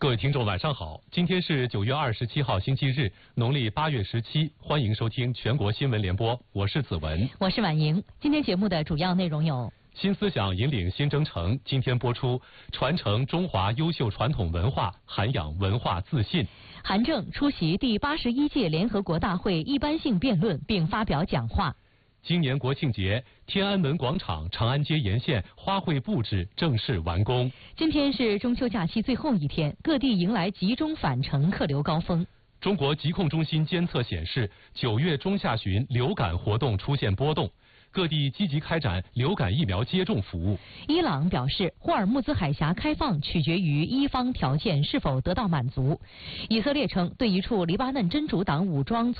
各位听众晚上好，今天是9月27号星期日，农历8月17，欢迎收听全国新闻联播，我是子文， 我是婉莹。今天节目的主要内容有： 新思想引领新征程，今天播出传承中华优秀传统文化，涵养文化自信。 韩正出席第81届联合国大会一般性辩论并发表讲话。 今年国庆节，天安门广场、长安街沿线花卉布置正式完工。 今天是中秋假期最后一天，各地迎来集中返程客流高峰。 中国疾控中心监测显示，9月中下旬流感活动出现波动，各地积极开展流感疫苗接种服务。 伊朗表示，霍尔木兹海峡开放取决于伊方条件是否得到满足。以色列称，对一处黎巴嫩真主党武装